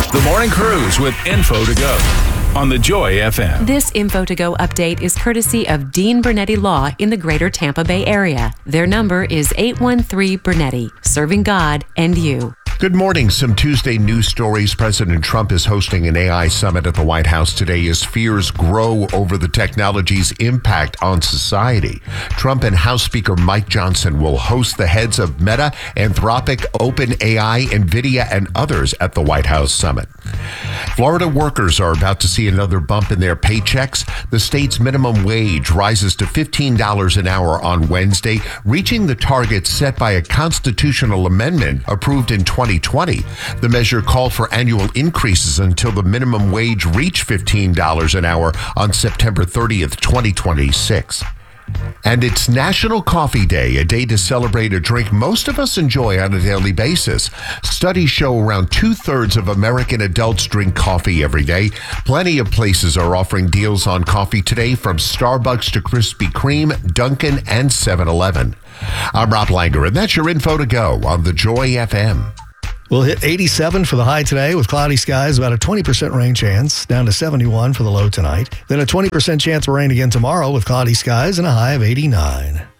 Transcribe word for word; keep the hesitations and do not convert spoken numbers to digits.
The Morning Cruise with Info to Go on the Joy F M. This Info to Go update is courtesy of Dean Bernetti Law in the greater Tampa Bay area. Their number is eight one three Bernetti, serving God and you. Good morning. Some Tuesday news stories. President Trump is hosting an A I summit at the White House today as fears grow over the technology's impact on society. Trump and House Speaker Mike Johnson will host the heads of Meta, Anthropic, OpenAI, NVIDIA, and others at the White House summit. Florida workers are about to see another bump in their paychecks. The state's minimum wage rises to fifteen dollars an hour on Wednesday, reaching the target set by a constitutional amendment approved in twenty twenty. The measure called for annual increases until the minimum wage reached fifteen dollars an hour on September thirtieth, twenty twenty-six. And it's National Coffee Day, a day to celebrate a drink most of us enjoy on a daily basis. Studies show around two-thirds of American adults drink coffee every day. Plenty of places are offering deals on coffee today, from Starbucks to Krispy Kreme, Dunkin', and seven eleven. I'm Rob Langer, and that's your Info to Go on the Joy F M. We'll hit eighty-seven for the high today with cloudy skies, about a twenty percent rain chance, down to seventy-one for the low tonight. Then a twenty percent chance of rain again tomorrow with cloudy skies and a high of eighty-nine.